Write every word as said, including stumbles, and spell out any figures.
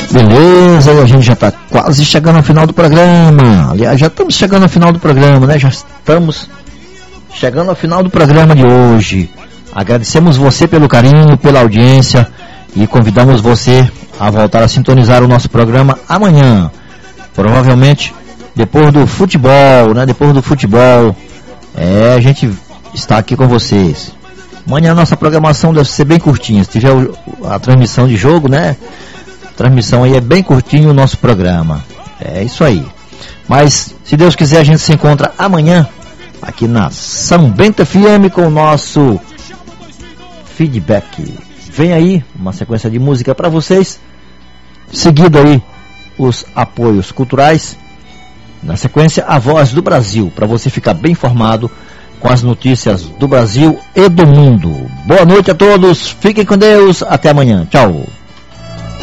Beleza, e a gente já está quase chegando ao final do programa. Aliás, já estamos chegando ao final do programa, né? Já estamos chegando ao final do programa de hoje. Agradecemos você pelo carinho, pela audiência e convidamos você a voltar a sintonizar o nosso programa amanhã. Provavelmente depois do futebol, né? Depois do futebol, é, a gente está aqui com vocês. Amanhã a nossa programação deve ser bem curtinha. Se tiver a transmissão de jogo, né? A transmissão aí é bem curtinho o nosso programa. É isso aí. Mas, se Deus quiser, a gente se encontra amanhã aqui na São Bento F M com o nosso feedback. Vem aí uma sequência de música para vocês. Seguido aí os apoios culturais. Na sequência, a Voz do Brasil, para você ficar bem informado com as notícias do Brasil e do mundo. Boa noite a todos, fiquem com Deus, até amanhã, tchau.